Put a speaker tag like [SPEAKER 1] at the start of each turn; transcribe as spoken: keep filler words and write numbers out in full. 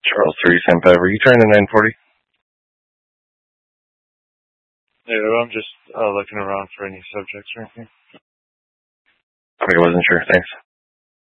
[SPEAKER 1] Charles three, Sam five. Are you trying the nine forty?
[SPEAKER 2] Yeah, I'm just uh, looking around for any subjects or anything.
[SPEAKER 1] Okay, I wasn't sure. Thanks.